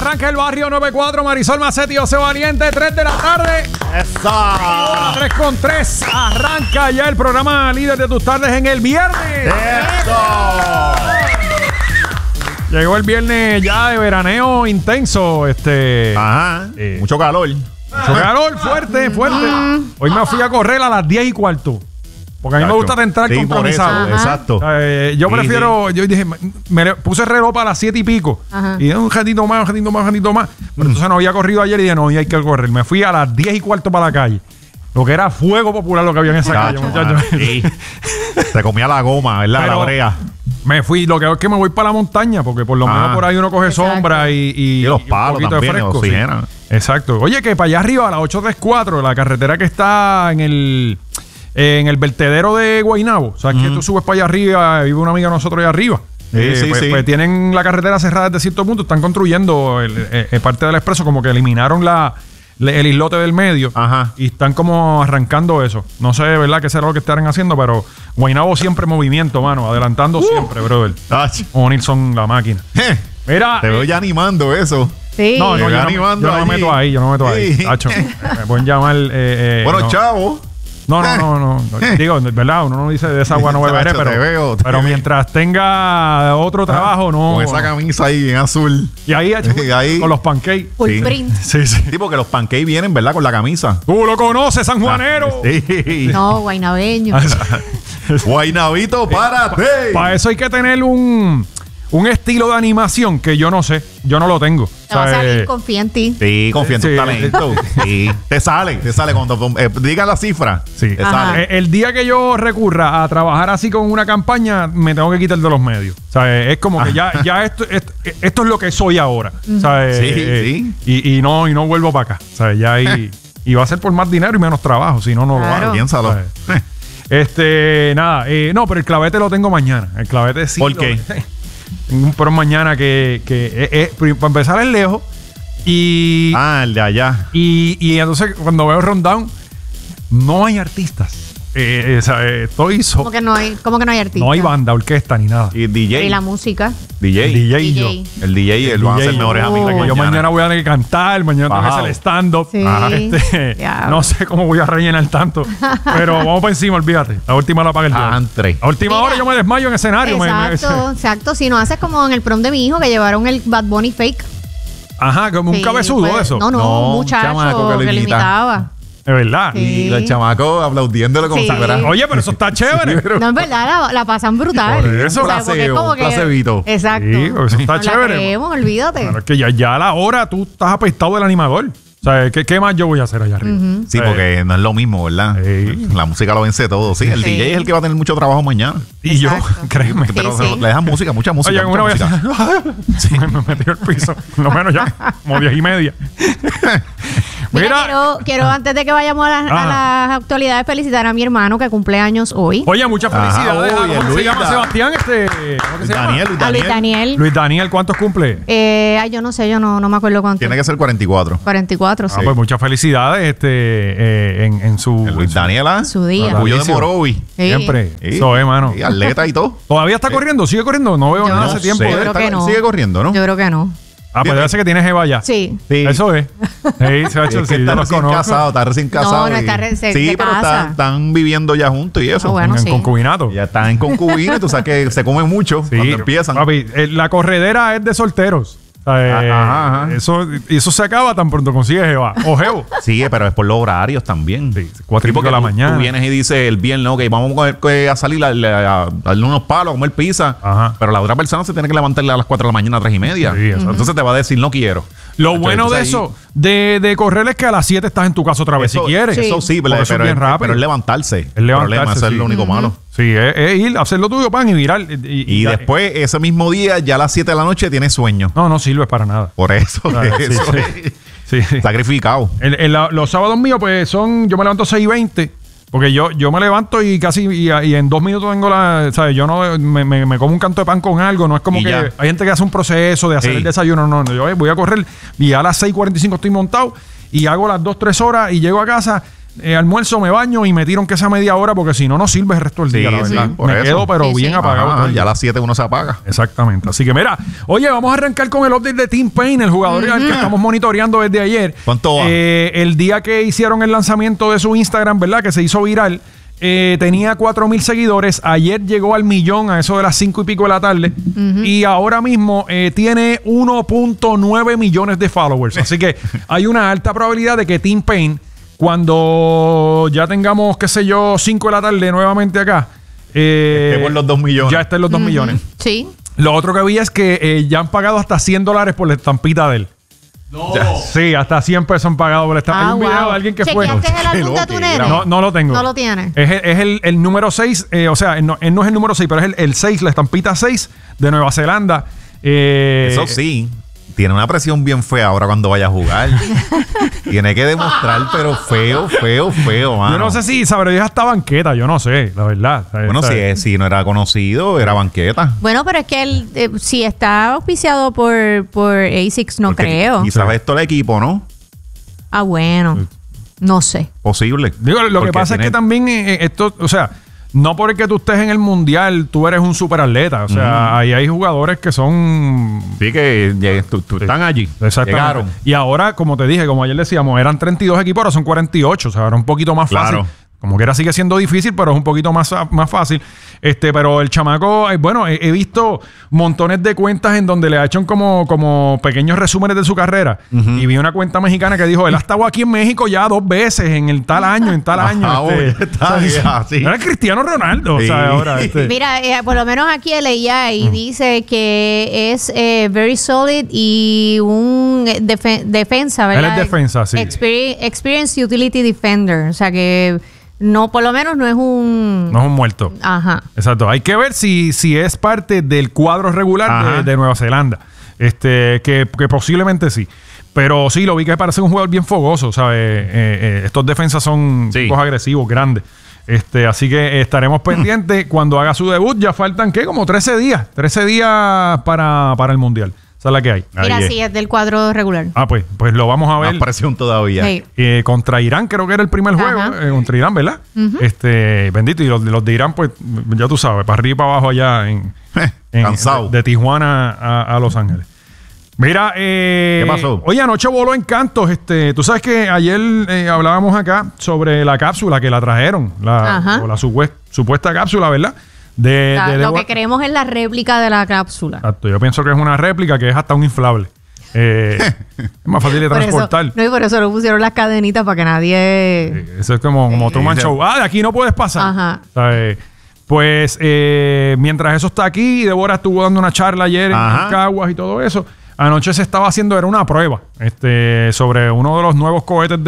Arranca el barrio 94, Marisol Macetti, José Valiente, 3 de la tarde. ¡Eso! 3:3. Arranca ya el programa líder de tus tardes en el viernes. ¡Eso! Llegó el viernes ya de veraneo intenso. Ajá. Mucho calor. Mucho calor, fuerte. Hoy me fui a correr a las 10:15. Porque a mí me gusta entrar sí, compromisado. Exacto. Yo prefiero, yo dije, me puse el reloj para las 7 y pico. Ajá. Y un ratito más. Pero entonces no había corrido ayer y dije, no, hay que correr. Me fui a las 10:15 para la calle. Lo que era fuego popular lo que había en esa calle, muchachos. Sí. Se comía la goma, ¿verdad? Pero la brea. Me fui, lo que es que me voy para la montaña, porque por lo menos por ahí uno coge sombra y los palos un poquito también, de fresco. oxigenan. Sí. Exacto. Oye, que para allá arriba, a la 834, la carretera que está en el vertedero de Guaynabo. O sea, que tú subes para allá arriba, vive una amiga de nosotros allá arriba. Pues tienen la carretera cerrada desde cierto punto, están construyendo parte del expreso, como que eliminaron el islote del medio. Ajá. Y están como arrancando eso. No sé, ¿verdad?, qué será lo que estarán haciendo, pero Guaynabo siempre en movimiento, mano, adelantando siempre, brother. O Nilsson, la máquina. Mira, te veo ya animando eso. Sí. no, yo no me meto ahí, Sí. Tacho, me pueden llamar. Bueno, no. chavo. No. Digo, ¿verdad? Uno no dice de esa agua no beberé, Chacho, te veo. pero mientras tenga otro trabajo, no. Con esa camisa ahí en azul. Y ahí, ahí. con los pancakes. Full Sí. print. Sí. Sí, porque los pancakes vienen, ¿verdad? Con la camisa. Tú lo conoces, sanjuanero. Sí. No, guaynabeño. Guaynabito, párate. Para eso hay que tener un estilo de animación que yo no sé. Yo no lo tengo. Te va a salir, confía en ti. Sí, confía en tu Sí. talento. Sí. Te sale cuando digan la cifra. Sí. Te Ajá. sale. El día que yo recurra a trabajar así con una campaña, me tengo que quitar de los medios. O sea, es como que ya esto es lo que soy ahora. O sea, Sí. Y no vuelvo para acá. O sea, ya ahí. Y va a ser por más dinero y menos trabajo. Si no, no lo Claro. hago. Piénsalo. Nada. No, pero el clavete lo tengo mañana. El clavete sí. ¿Por qué? Tengo un pro mañana que para empezar es lejos. Y El de allá. y entonces cuando veo Rundown, no hay artistas. Estoy ¿Cómo que no hay artista? no hay banda, orquesta ni nada. Y DJ. Y la música. DJ. El DJ y yo. El DJ, él va a ser mejores amigos. Yo mañana voy a tener que cantar, mañana tengo que hacer el stand-up. Sí. Diablo. No sé cómo voy a rellenar tanto. Pero vamos para encima, olvídate. La última la paga el día. Antre. A última Mira, hora yo me desmayo en escenario. Exacto. Si no haces como en el prom de mi hijo, que llevaron el Bad Bunny fake. Ajá, como un Sí, cabezudo pues, eso. No, No, un un chamaco muchacho que que lo lo imitaba. Es verdad. Sí. Y los chamacos aplaudiéndole como Sí. si fuera. Oye, pero eso está chévere. No, es verdad, la pasan brutal. Por eso. porque es como Un placebito. Exacto. Sí, eso está No chévere. La creemos, olvídate. Claro, es que ya a la hora tú estás apestado del animador. O sea, ¿qué más yo voy a hacer allá arriba? Sí, porque no es lo mismo, ¿verdad? Sí. La música lo vence todo. Sí, el Sí. DJ es el que va a tener mucho trabajo mañana. Y yo, Exacto. créeme. Pero sí. le dejan música, mucha música. Oye, mucha una vez música. me metió el piso. Por lo menos ya, como 10:30. Mira, quiero antes de que vayamos a las actualidades, felicitar a mi hermano que cumple años hoy. Oye, muchas felicidades. Ajá, oye, ¿Cómo se Luis llama Sebastián? ¿Cómo que se llama? A Luis Daniel. Luis Daniel, ¿cuántos cumple? Yo no sé, yo no me acuerdo cuánto. Tiene que ser 44. 44, sí. Pues muchas felicidades en su... El Luis Daniela. Su día. Orgullo de Natalicio. Morovi. Sí. Siempre. Sí. Eso es, mano. Sí, atleta y todo. ¿Todavía está corriendo? ¿Sigue corriendo? No veo Yo nada no hace tiempo. sé. Yo creo que no. Sigue corriendo, ¿no? Yo creo que no. Ah, pues debe ser que tienes Eva ya. Sí. Sí. Eso es. Sí, se ha hecho, Es que sí, está yo los recién conozco. casado, está recién casado. no y- está se Sí, pero casa. están viviendo ya juntos y eso. Ah, bueno. En sí. concubinato. Ya están en concubina, tú sabes que se come mucho Sí, cuando empiezan. Papi, la corredera es de solteros. O sea, Ajá. Eso se acaba tan pronto consigues Eva. O Jevo. Sí, pero es por los horarios también. Sí, 4:30 porque de la tú- mañana. Tú vienes y dices el viernes, ok, vamos a salir a darle unos palos, a comer pizza. Ajá. Pero la otra persona se tiene que levantarle a las 4 de la mañana, a 3:30. Sí, exacto. Entonces te va a decir, no quiero. Lo Entonces, bueno de ahí- eso, de correr, es que a las 7 estás en tu casa otra vez Eso, si quieres. Eso sí, Porque eso es bien rápido. pero es levantarse. Es levantarse, Problema, eso es sí. lo único malo. Sí, es ir, hacer lo tuyo, pan, y virar. Y después, ese mismo día, ya a las 7 de la noche, tienes sueño. No sirve para nada. Por eso, Ah, que sí, eso sí. es Sí. sacrificado. Los sábados míos, pues yo me levanto 6:20. Porque yo me levanto y casi y en 2 minutos tengo ¿sabes? Yo no me como un canto de pan con algo. No es como Y que ya. hay gente que hace un proceso de hacer Sí. el desayuno. No, yo voy a correr y a las 6:45 estoy montado y hago las 2-3 horas y llego a casa. almuerzo, me baño y me tiro aunque sea media hora porque si no, no sirve el resto del día, la verdad. Me quedo pero bien apagado. Ajá, ya a las 7 uno se apaga. Exactamente. Así que mira, oye, vamos a arrancar con el update de Tim Paine, el jugador al que estamos monitoreando desde ayer. ¿Cuánto va? El día que hicieron el lanzamiento de su Instagram, ¿verdad? Que se hizo viral. Tenía 4,000 seguidores. Ayer llegó al 1,000,000 a eso de las 5 y pico de la tarde. Y ahora mismo tiene 1.9 millones de followers. Así que hay una alta probabilidad de que Tim Paine, cuando ya tengamos, qué sé yo, 5 de la tarde nuevamente acá, por los 2 millones. Ya está en los 2 millones. Sí. Lo otro que vi es que ya han pagado hasta $100 por la estampita de él. No. Sí, hasta 100 pesos han pagado por la estampita. Hay un video de alguien que fue. ¿Chequeaste el álbum de tu nene? No lo tengo. No lo tiene. Es el número 6, o sea, él no es el número 6, pero es el 6, la estampita 6 de Nueva Zelanda. Eso sí, tiene una presión bien fea ahora cuando vaya a jugar. Tiene que demostrar, pero feo, mano. Yo no sé si sabría hasta banqueta, yo no sé, la verdad. Bueno, si no era conocido, era banqueta. Bueno, pero es que él, si está auspiciado por ASICS, no Porque creo. quizás esto el equipo, ¿no? Ah, bueno. No sé. Posible. Digo, lo que pasa es que también esto, o sea, no porque tú estés en el mundial, tú eres un superatleta. O sea, ahí hay jugadores que son. Sí, que están allí. Exactamente. Llegaron. Y ahora, como te dije, como ayer decíamos, eran 32 equipos, ahora son 48. O sea, era un poquito más fácil. Claro. Como que era sigue siendo difícil, pero es un poquito más fácil. Pero el chamaco, bueno, he visto montones de cuentas en donde le ha hecho como pequeños resúmenes de su carrera. Y vi una cuenta mexicana que dijo, él ha estado aquí en México ya 2 veces, en el tal año, en tal año. Era Cristiano Ronaldo. Sí. O sea, ahora, Mira, por lo menos aquí leía y dice que es very solid y un defensa, ¿verdad? Él es defensa, sí. Experienced Utility Defender. O sea que no, por lo menos no es un muerto. Ajá. Exacto. Hay que ver si es parte del cuadro regular de Nueva Zelanda. Que posiblemente sí. Pero sí, lo vi que parece un jugador bien fogoso, ¿sabes? Estos defensas son tipos agresivos, grandes. Así que estaremos pendientes cuando haga su debut. Ya faltan, ¿qué? Como 13 días. 13 días para el Mundial. Esa es la que hay. Mira, sí, es del cuadro regular. Pues lo vamos a ver. Más presión todavía. Hey. Contra Irán, creo que era el primer juego. Contra Irán, ¿verdad? Bendito. Y los de Irán, pues, ya tú sabes, para arriba y para abajo allá cansado. de Tijuana a Los Ángeles. Mira, ¿qué pasó? Oye, anoche voló en Cantos. Tú sabes que ayer hablábamos acá sobre la cápsula que la trajeron. O la supuesta cápsula, ¿verdad? Lo que creemos es la réplica de la cápsula. Exacto, yo pienso que es una réplica que es hasta un inflable. Es más fácil de transportar. Y por eso le pusieron las cadenitas para que nadie. Eso es como Truman Show. De aquí no puedes pasar. Ajá. Pues mientras eso está aquí, Débora estuvo dando una charla ayer en Caguas y todo eso. Anoche se estaba haciendo, era una prueba sobre uno de los nuevos cohetes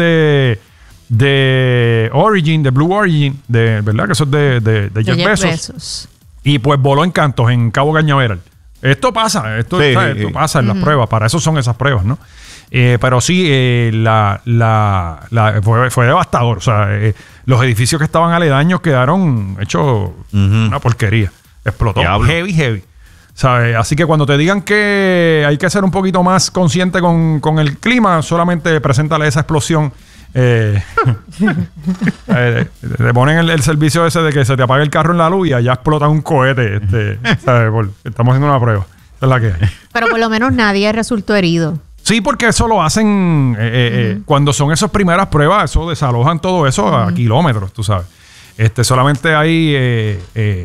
de Origin, de Blue Origin, ¿verdad? Que eso es de Jeff Bezos. Y pues voló en Cantos, en Cabo Cañaveral. Esto pasa, esto pasa en las pruebas. Para eso son esas pruebas, ¿no? Pero sí, fue devastador. O sea, los edificios que estaban aledaños quedaron hechos una porquería. Explotó. Diablo. Heavy. ¿Sabes? Así que cuando te digan que hay que ser un poquito más consciente con el clima, solamente preséntale esa explosión. Te ponen el servicio ese de que se te apague el carro en la luz y allá explota un cohete. ¿Sabes? Estamos haciendo una prueba. Esa es la que hay. Pero por lo menos nadie resultó herido. Sí, porque eso lo hacen cuando son esas primeras pruebas, eso desalojan todo eso a kilómetros, tú sabes. Solamente hay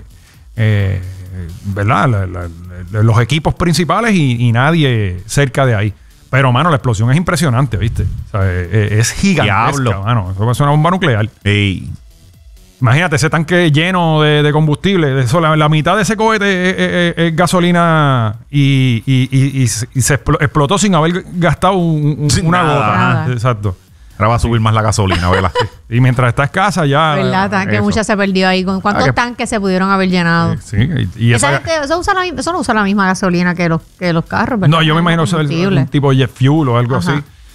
¿verdad? Los equipos principales y nadie cerca de ahí. Pero, mano, la explosión es impresionante, ¿viste? O sea, es gigantesca, mano. Eso es una bomba nuclear. Ey. Imagínate ese tanque lleno de combustible. La mitad de ese cohete es gasolina y se explotó sin haber gastado una gota. Exacto. Ahora va a subir más la gasolina, ¿verdad? Y mientras está escasa ya... ¿Verdad? Que mucha se perdió ahí. ¿Cuántos tanques se pudieron haber llenado? Sí. Y eso no usa la misma gasolina que los carros, ¿verdad? No, yo me imagino que es un tipo de jet fuel o algo así.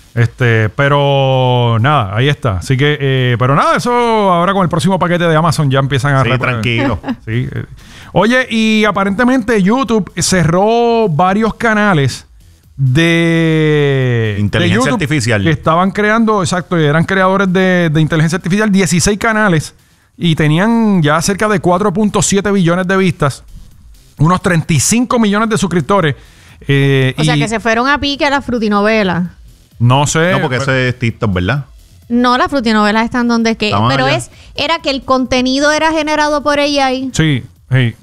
Pero nada, ahí está. Así que, pero nada, eso ahora con el próximo paquete de Amazon ya empiezan a... Sí, tranquilo. Sí. Oye, y aparentemente YouTube cerró varios canales de inteligencia artificial. Que estaban creando, exacto, eran creadores de inteligencia artificial, 16 canales y tenían ya cerca de 4.7 billones de vistas, unos 35 millones de suscriptores. O sea, que se fueron a pique a la frutinovela. No sé. No, porque ese es TikTok, ¿verdad? No, las frutinovelas están donde que... Estaban pero allá. era que el contenido era generado por AI. Sí, sí.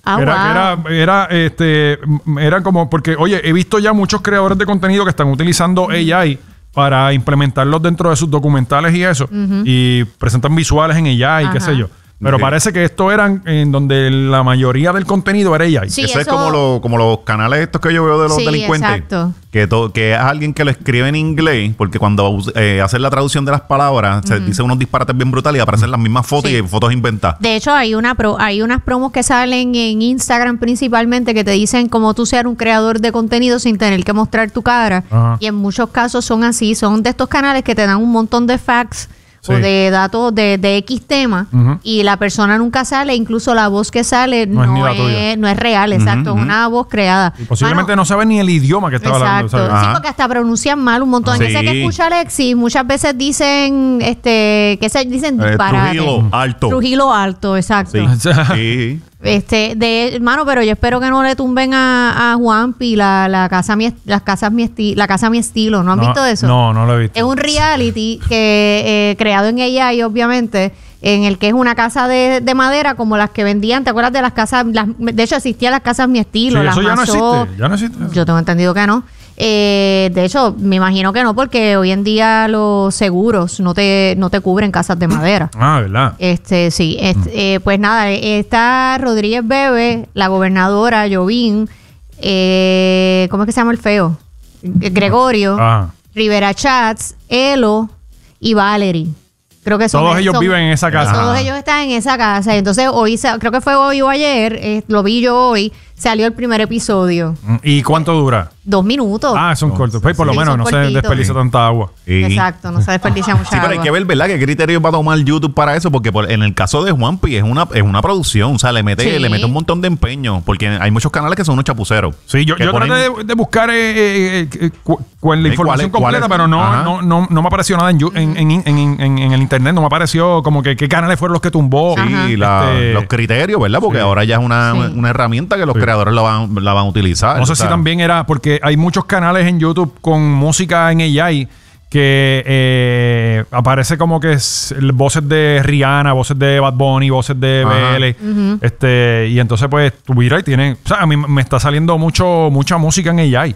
Era como... Porque, oye, he visto ya muchos creadores de contenido que están utilizando AI para implementarlos dentro de sus documentales y eso. Y presentan visuales en AI, qué sé yo. Pero parece que esto eran en donde la mayoría del contenido era AI. Sí, eso es como los canales estos que yo veo de los delincuentes. Exacto. Que es alguien que lo escribe en inglés, porque cuando hacen la traducción de las palabras, se dicen unos disparates bien brutales y aparecen las mismas fotos y fotos inventadas. De hecho, hay unas promos que salen en Instagram principalmente que te dicen cómo tú ser un creador de contenido sin tener que mostrar tu cara. Ajá. Y en muchos casos son así. Son de estos canales que te dan un montón de facts o de datos de X tema y la persona nunca sale, incluso la voz que sale no es real, exacto, es una voz creada. Y posiblemente no sabe ni el idioma que estaba hablando. Exacto, sí, porque hasta pronuncian mal un montón. Ese que escucha Alexis, muchas veces dicen, dicen disparate. Trujillo Alto, exacto. Sí. Hermano, pero yo espero que no le tumben a Juanpi la casa mi estilo. ¿No han visto eso? No lo he visto. Es un reality que creado en AI, obviamente, en el que es una casa de madera como las que vendían. ¿Te acuerdas de las casas? De hecho, existían las casas mi estilo. Sí, las eso ya Masó. no existe. Ya no existe. Yo tengo entendido que no. De hecho, me imagino que no, porque hoy en día los seguros no te cubren casas de madera. ¿Verdad? Sí. Pues nada, está Rodríguez Bebe, la gobernadora, Jovín, ¿cómo es que se llama el feo? Gregorio, Rivera Chats, Elo y Valerie. Creo que todos ellos viven en esa casa. Todos ellos están en esa casa. Entonces, creo que fue hoy o ayer, lo vi yo hoy, salió el primer episodio. ¿Y cuánto dura? 2 minutos. Son cortos. Pues por lo menos no se desperdicia tanta agua. Exacto, no se desperdicia mucha agua. Pero hay que ver, ¿verdad? ¿Qué criterios va a tomar YouTube para eso? Porque en el caso de Juanpi es una producción. O sea, le mete un montón de empeño. Porque hay muchos canales que son unos chapuceros. Sí, yo traté de buscar la información completa, pero no me apareció nada en el internet. No me apareció como que qué canales fueron los que tumbó. Sí, los criterios, ¿verdad? Porque ahora ya es una herramienta que los creadores la van a utilizar. No sé si también era porque hay muchos canales en YouTube con música en AI que aparece como que es voces de Rihanna, voces de Bad Bunny, voces de BL. Y entonces pues tú miras y tienen... O sea, a mí me está saliendo mucha música en AI.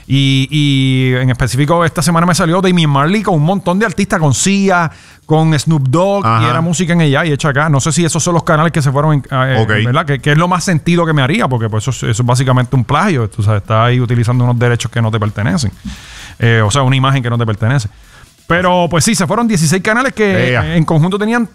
Y en específico esta semana me salió Damian Marley con un montón de artistas, con Sia, con Snoop Dogg, y era música en AI hecha acá. No sé si esos son los canales que se fueron, ¿verdad? Que es lo más sentido que me haría, porque pues eso es básicamente un plagio. Tú sabes, estás ahí utilizando unos derechos que no te pertenecen. O sea, una imagen que no te pertenece. Pero pues sí, se fueron 16 canales que en conjunto tenían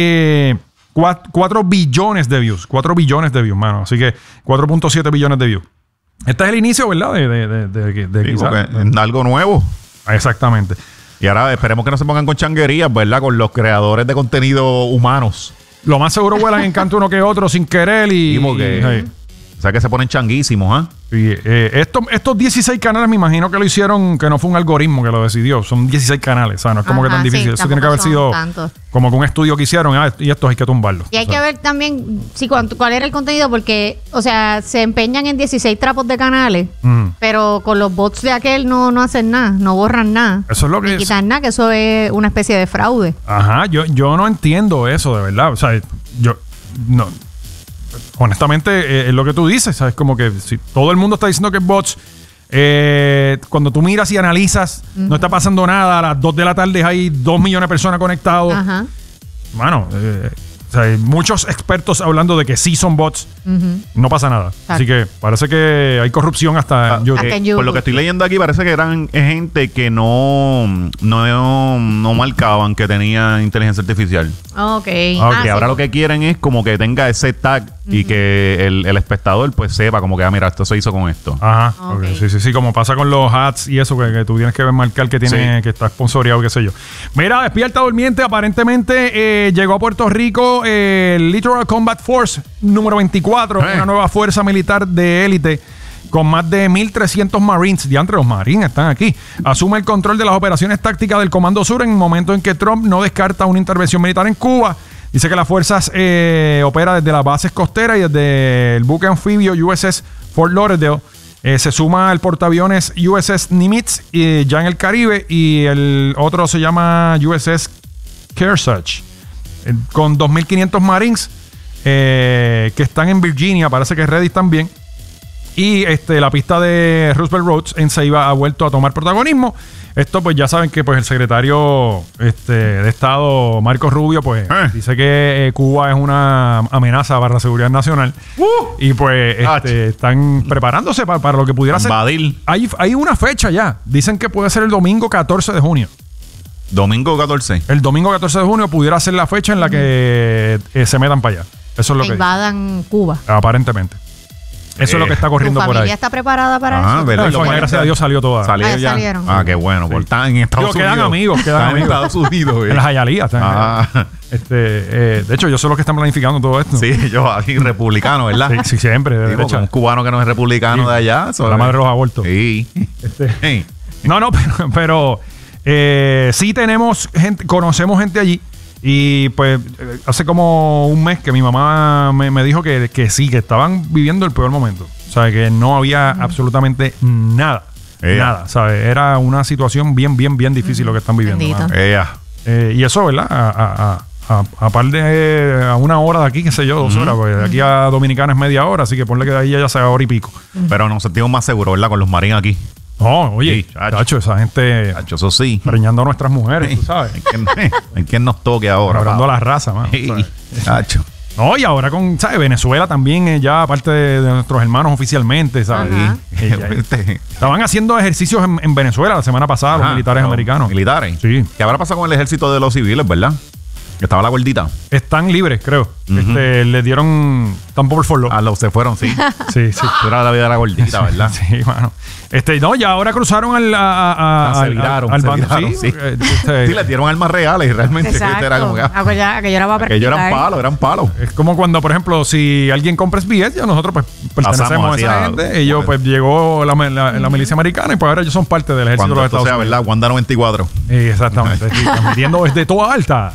4 billones de views. 4 billones de views, mano. Así que 4.7 billones de views. Este es el inicio, ¿verdad? De algo nuevo. Exactamente. Y ahora esperemos que no se pongan con changuerías, ¿verdad? Con los creadores de contenido humanos. Lo más seguro vuelan en canto uno que otro sin querer O sea que se ponen changuísimos, ¿ah? Y, estos 16 canales me imagino que lo hicieron, que no fue un algoritmo que lo decidió. Son 16 canales, o sea, no es como que tan difícil. Eso tiene que haber sido como que un estudio que hicieron y estos hay que tumbarlos. Y hay que ver también cuál era el contenido, porque, o sea, se empeñan en 16 trapos de canales, pero con los bots de aquel no hacen nada, no borran nada. Eso es lo que ni quitan nada, que eso es una especie de fraude. Ajá, yo no entiendo eso, de verdad. O sea, no. Honestamente, es lo que tú dices, ¿sabes? Como que si todo el mundo está diciendo que es bots, cuando tú miras y analizas, no está pasando nada, a las 2 de la tarde hay 2 millones de personas conectados. Mano, o sea, hay muchos expertos hablando de que sí son bots. No pasa nada. Exacto. Así que parece que hay corrupción hasta en YouTube. Por lo que estoy leyendo aquí, parece que eran gente que no marcaban que tenía inteligencia artificial. Ok. Ahora lo que quieren es como que tenga ese tag y que el espectador pues sepa como que, mira, esto se hizo con esto. Ajá. Okay. Sí, como pasa con los ads y eso, que tú tienes que marcar que tiene que está sponsoreado, qué sé yo. Mira, Despierta Durmiente aparentemente llegó a Puerto Rico el Littoral Combat Force número 24, una nueva fuerza militar de élite con más de 1.300 Marines. Diantre, los Marines están aquí. Asume el control de las operaciones tácticas del Comando Sur en el momento en que Trump no descarta una intervención militar en Cuba. Dice que las fuerzas opera desde las bases costeras y desde el buque anfibio USS Fort Lauderdale. Se suma el portaaviones USS Nimitz ya en el Caribe, y el otro se llama USS Kearsarge, con 2.500 Marines que están en Virginia. Parece que Redis también. Y la pista de Roosevelt Roads en Ceiba ha vuelto a tomar protagonismo. Esto pues ya saben que pues el secretario de Estado, Marco Rubio, pues dice que Cuba es una amenaza para la seguridad nacional. Y pues están preparándose para lo que pudiera ser. Hay una fecha ya. Dicen que puede ser el domingo 14 de junio. ¿Domingo 14? El domingo 14 de junio pudiera ser la fecha en la que se metan para allá. Eso es lo que invadan Cuba. Aparentemente. Eso es lo que está corriendo por ahí. ¿Tu familia está preparada para eso? ¿Verdad? Gracias a Dios salió toda. Salieron. Qué bueno. Sí. Están en Estados Unidos. Quedan amigos. En Estados Unidos. En las Hialeah. De hecho, yo soy los que están planificando todo esto. Sí, yo aquí republicano, ¿verdad? Sí, siempre. De derecha. Un cubano que no es republicano de allá. La madre de los abortos. Sí. No, pero sí tenemos gente, conocemos gente allí. Y pues hace como un mes que mi mamá me dijo que sí, que estaban viviendo el peor momento. O sea, que no había absolutamente nada. Nada, ¿sabes? Era una situación bien difícil lo que están viviendo. Y eso, ¿verdad? A una hora de aquí, qué sé yo, 2 horas. Pues de aquí a Dominicana es media hora, así que ponle que de ahí ya sea hora y pico. Pero nos sentimos más seguros, ¿verdad? Con los marines aquí. No, oye, chacho, esa gente eso sí, preñando a nuestras mujeres, tú sabes. ¿En quién nos toque ahora? Hablando a la raza, mano. Chacho. No, y ahora con, ¿sabes? Venezuela también ya aparte de nuestros hermanos oficialmente, ¿sabes? Estaban haciendo ejercicios en Venezuela la semana pasada, los militares americanos. ¿Militares? Sí. ¿Qué habrá pasado con el ejército de los civiles, verdad? Estaba la gordita. Están libres, creo. Le dieron tampoco por forlo. Se fueron, sí. Sí. Era la vida de la gordita, ¿verdad? Sí, mano. No, ya ahora cruzaron al bando. Sí, les dieron armas reales y realmente. Exacto. Era como aquello era para practicar. Eran palos. Es como cuando, por ejemplo, si alguien compra SBS, ya nosotros pues pertenecemos a esa gente. Ellos pues llegó la milicia americana y pues ahora ellos son parte del ejército de los Estados Unidos. ¿Verdad? Wanda 94. Exactamente. Están metiendo desde toda alta.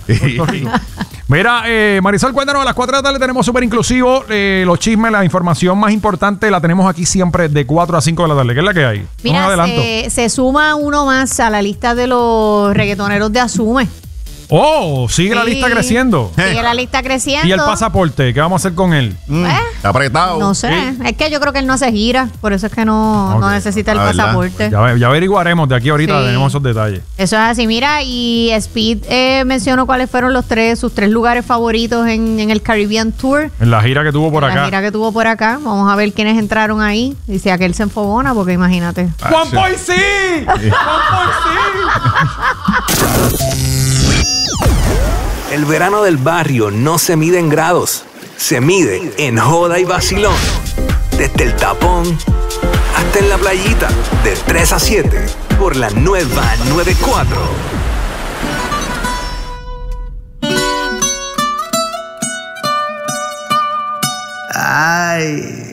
Mira, Marisol, cuéntanos, a las 4 de la tarde tenemos Súper Inclusivo. Los chismes, la información más importante la tenemos aquí siempre de 4 a 5 de la tarde. ¿Qué es la que hay? Mira, se suma uno más a la lista de los reggaetoneros de Asume. Oh, sigue la lista creciendo. Sigue la lista creciendo. ¿Y el pasaporte? ¿Qué vamos a hacer con él? Está apretado. No sé. Es que yo creo que él no hace gira. Por eso es que no necesita el pasaporte. Ya averiguaremos. De aquí ahorita tenemos esos detalles. Eso es así. Mira, y Speed mencionó cuáles fueron sus 3 lugares favoritos en el Caribbean Tour. En la gira que tuvo por acá. La gira que tuvo por acá. Vamos a ver quiénes entraron ahí. Dice aquel se enfogona porque imagínate. ¡Juan Poy sí! ¡Juan Poy sí! El verano del barrio no se mide en grados, se mide en joda y vacilón. Desde el tapón hasta en la playita, de 3 a 7, por la nueva 94. Ay.